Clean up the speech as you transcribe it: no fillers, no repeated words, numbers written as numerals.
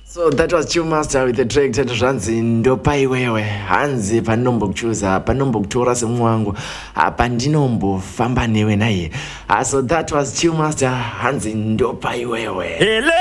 So that was Chill Master with the track titled Zvanzi Ndopai Wewe. Hanzi panombokuchuza panombokutora semwangu pandinombo famba newe naye. So that was Chill Master Hanzi Ndopai Wewe.